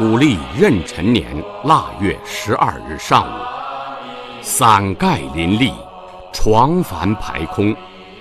古历壬辰年腊月12日上午，伞盖林立，床幡排空。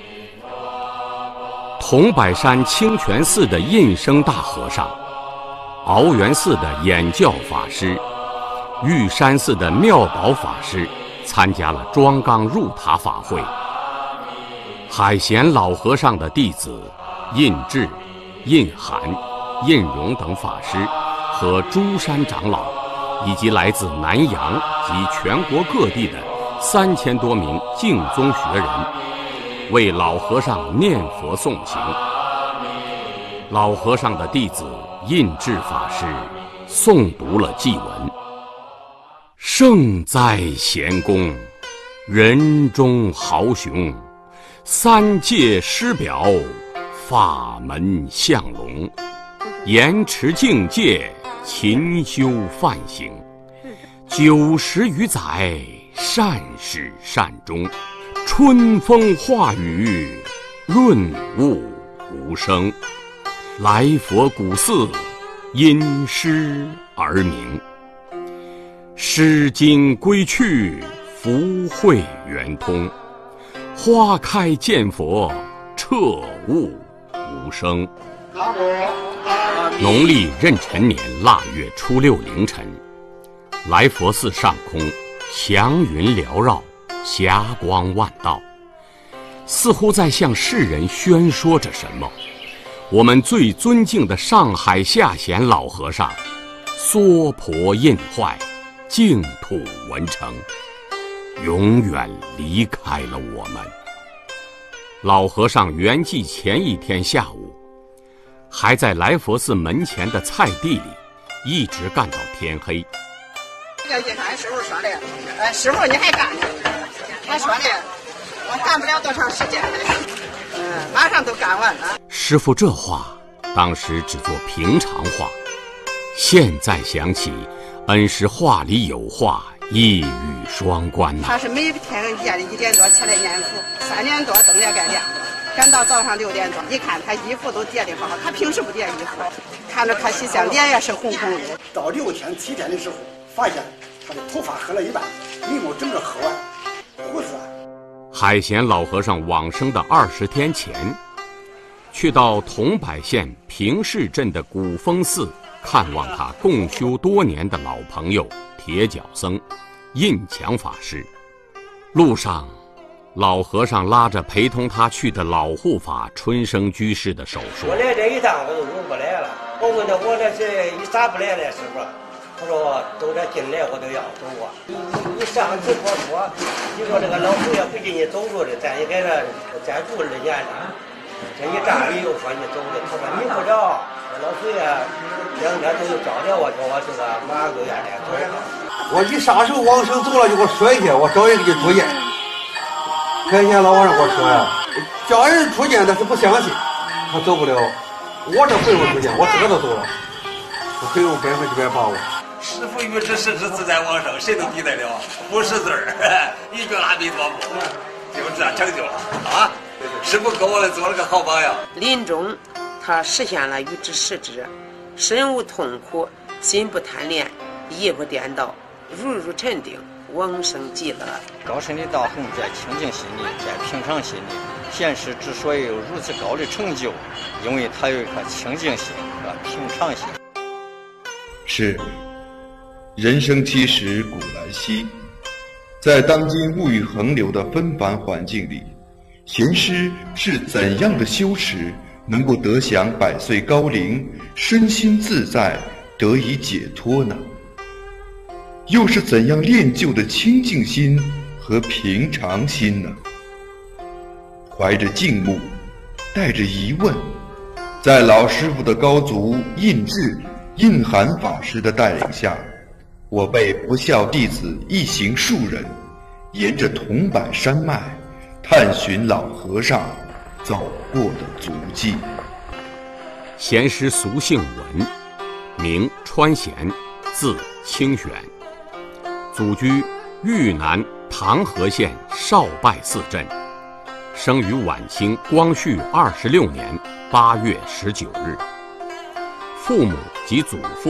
桐柏山清泉寺的印生大和尚，鳌源寺的演教法师，玉山寺的妙宝法师参加了庄纲入塔法会。海贤老和尚的弟子印智、印涵、印荣等法师和诸山长老，以及来自南洋及全国各地的3000多名净宗学人，为老和尚念佛诵行。老和尚的弟子印智法师诵读了祭文：圣哉贤公，人中豪雄，三界师表，法门相龙，严持境界，勤修梵行，90余载，善始善终，春风化雨，润物无声。来佛古寺，因诗而名。诗经归去，福慧圆通。花开见佛，彻悟无声。农历壬辰年腊月初6凌晨，来佛寺上空祥云缭绕，霞光万道，似乎在向世人宣说着什么。我们最尊敬的上海下贤老和尚娑婆印坏，净土文成，永远离开了我们。老和尚圆寂前一天下午，还在来佛寺门前的菜地里一直干到天黑。 这一看师傅说的，师傅你还干呢？他说的，我干不了多长时间了，马上都干完了。 师傅这话当时只做平常话，现在想起，恩师话里有话，一语双关呐。 他是每天夜里1点多起来念佛，3点多灯也该亮了，赶到早上6点多，一看他衣服都叠得好好，他平时不叠衣服，看着可喜相，脸也是红红的。 到6天7天的时候，发现他的头发黑了一半，眉毛整个黑完，胡子。 海贤老和尚往生的20天前，去到桐柏县平市镇的古峰寺看望他共修多年的老朋友铁脚僧印强法师。路上，老和尚拉着陪同他去的老护法春生居士的手说：“ 我来这一趟我就入不来了。我问他我这是你咋不来了，师傅？他说都这进来我都要走啊。你上次说，你说这个老祖爷不进你走路的，咱也给他再住2年了。这一站你又说你走的，他说你不着，老祖爷2天都找着我，说我这个马上就愿意走了。 我一啥时候往生走了就给我说一下，我找人给你出见。开天老和尚给我说呀，叫人出见他是不相信，他走不了。我这不用出见，我自个都走了，我很有100%的把握。 师父于是世自在往生，谁能抵得了？不识字儿，一句阿弥陀佛，就这样成就了啊！师父给我们做了个好榜样。 临终，他实现了预知实知，身无痛苦，心不贪恋，意不颠倒，如沉定，往生极乐。 高深的道行在清净心里，在平常心里。贤师之所以有如此高的成就，因为他有一颗清净心和平常心。 是。人生其实古来稀，在当今物欲横流的纷繁环境里，贤师是怎样的修持能够得享100岁高龄，身心自在，得以解脱呢？又是怎样练就的清净心和平常心呢？怀着敬慕，带着疑问，在老师傅的高足印智、印涵法师的带领下，我辈不孝弟子一行数人，沿着桐柏山脉，探寻老和尚走过的足迹。 贤师俗姓文，名川贤，字清玄，祖居豫南唐河县少拜寺镇，生于晚清光绪26年8月19日。父母及祖父